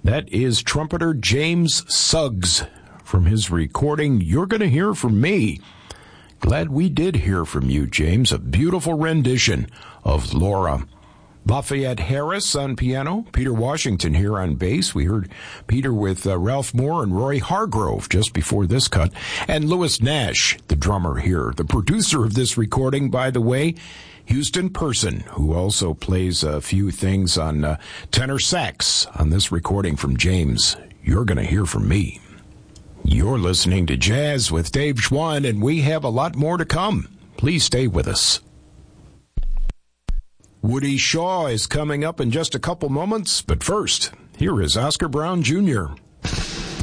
That is trumpeter James Suggs from his recording, You're Gonna Hear From Me. Glad we did hear from you, James. A beautiful rendition of Laura. Lafayette Harris on piano, Peter Washington here on bass. We heard Peter with Ralph Moore and Roy Hargrove just before this cut. And Lewis Nash, the drummer here. The producer of this recording, by the way, Houston Person, who also plays a few things on tenor sax on this recording from James. You're going to hear from me. You're listening to Jazz with Dave Schwann, and we have a lot more to come. Please stay with us. Woody Shaw is coming up in just a couple moments, but first, here is Oscar Brown Jr.